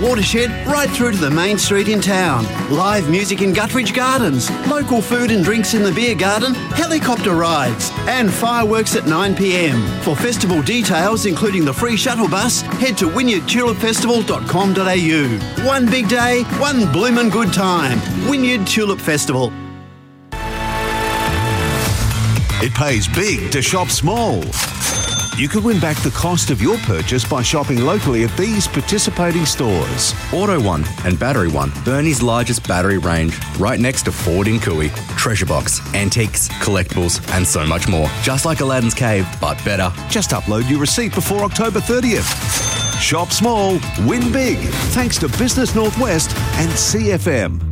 watershed right through to the main street in town. Live music in Guthridge Gardens, local food and drinks in the beer garden, helicopter rides, and fireworks at 9 p.m. For festival details, including the free shuttle bus, head to wynyardtulipfestival.com.au. One big day, one bloomin' good time. Wynyard Tulip Festival. It pays big to shop small. You could win back the cost of your purchase by shopping locally at these participating stores. Auto One and Battery One, Burnie's largest battery range, right next to Ford in Cooey. Treasure box, antiques, collectibles, and so much more. Just like Aladdin's Cave, but better. Just upload your receipt before October 30th. Shop small, win big. Thanks to Business Northwest and CFM.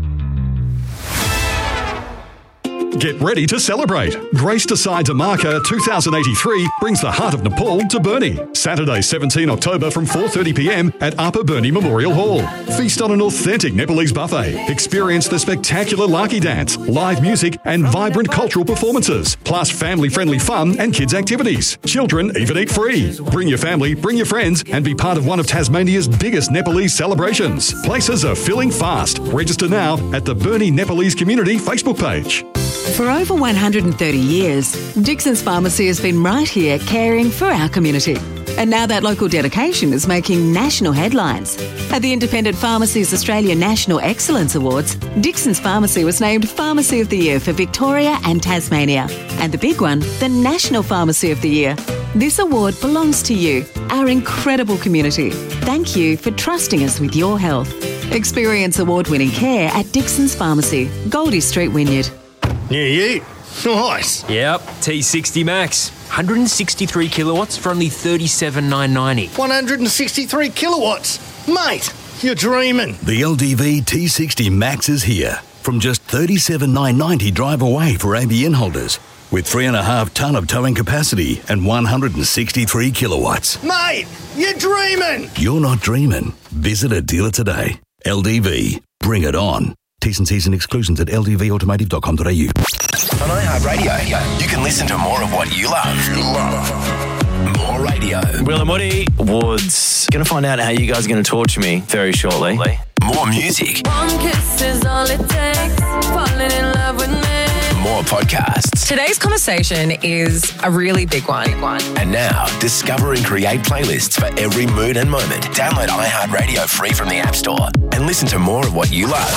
Get ready to celebrate. Grace Decides a Marker 2083 brings the heart of Nepal to Burnie. Saturday, 17 October from 4:30pm at Upper Burnie Memorial Hall. Feast on an authentic Nepalese buffet. Experience the spectacular Laki dance, live music and vibrant cultural performances, plus family-friendly fun and kids' activities. Children even eat free. Bring your family, bring your friends and be part of one of Tasmania's biggest Nepalese celebrations. Places are filling fast. Register now at the Burnie Nepalese Community Facebook page. For over 130 years, Dixon's Pharmacy has been right here caring for our community. And now that local dedication is making national headlines. At the Independent Pharmacies Australia National Excellence Awards, Dixon's Pharmacy was named Pharmacy of the Year for Victoria and Tasmania. And the big one, the National Pharmacy of the Year. This award belongs to you, our incredible community. Thank you for trusting us with your health. Experience award-winning care at Dixon's Pharmacy, Goldie Street, Wynyard. Yeah, you. Nice. Yep, T60 Max. 163 kilowatts for only $37,990. 163 kilowatts. Mate, you're dreaming. The LDV T60 Max is here. From just $37,990 drive away for ABN holders. With 3.5 tonne of towing capacity and 163 kilowatts. Mate, you're dreaming. You're not dreaming. Visit a dealer today. LDV. Bring it on. T's and C's and exclusions at ldvautomotive.com.au. On iHeartRadio, you can listen to more of what you love. More radio. Will and Woody Woods. Going to find out how you guys are going to torture me very shortly. More music. One kiss is all it takes. Falling in love with me. More podcasts. Today's conversation is a really big one. And now, discover and create playlists for every mood and moment. Download iHeartRadio free from the App Store and listen to more of what you love.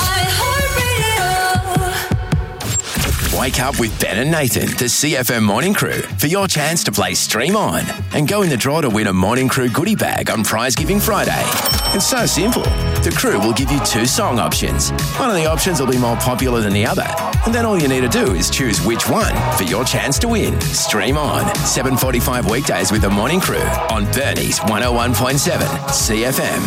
Wake up with Ben and Nathan, the CFM Morning Crew, for your chance to play Stream On and go in the draw to win a Morning Crew goodie bag on Prize Giving Friday. It's so simple. The crew will give you 2 song options. One of the options will be more popular than the other. And then all you need to do is choose which one for your chance to win. Stream On, 7:45 weekdays with the Morning Crew on Burnie's 101.7 CFM.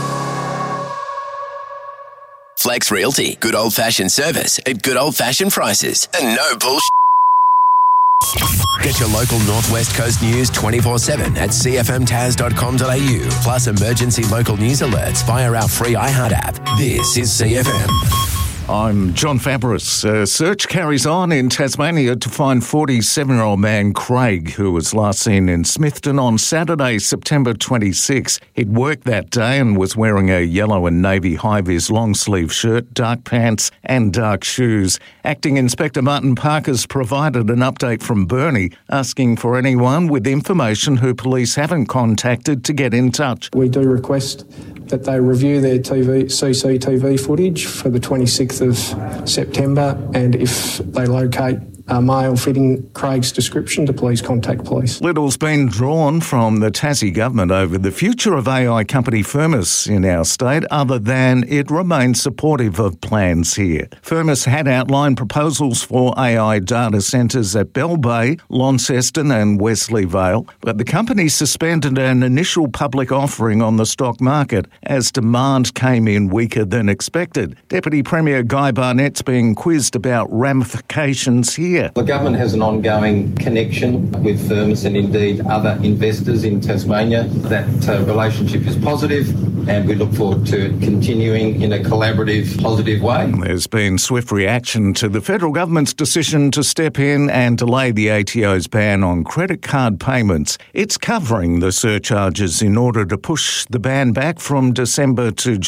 Flex Realty, good old-fashioned service at good old-fashioned prices and no bullshit. Get your local Northwest Coast news 24/7 at cfmtas.com.au, plus emergency local news alerts via our free iHeart app. This is CFM. I'm John Fabris. A search carries on in Tasmania to find 47-year-old man Craig, who was last seen in Smithton on Saturday, September 26. He'd worked that day and was wearing a yellow and navy high-vis long-sleeve shirt, dark pants and dark shoes. Acting Inspector Martin Parker's provided an update from Burnie, asking for anyone with information who police haven't contacted to get in touch. We do request that they review their CCTV footage for the 26th of September, and if they locate a male fitting Craig's description, to please contact police. Little's been drawn from the Tassie government over the future of AI company Firmus in our state, other than it remains supportive of plans here. Firmus had outlined proposals for AI data centres at Bell Bay, Launceston and Wesley Vale, but the company suspended an initial public offering on the stock market as demand came in weaker than expected. Deputy Premier Guy Barnett's being quizzed about ramifications here. The government has an ongoing connection with Firmus and indeed other investors in Tasmania. That relationship is positive and we look forward to it continuing in a collaborative, positive way. There's been swift reaction to the federal government's decision to step in and delay the ATO's ban on credit card payments. It's covering the surcharges in order to push the ban back from December to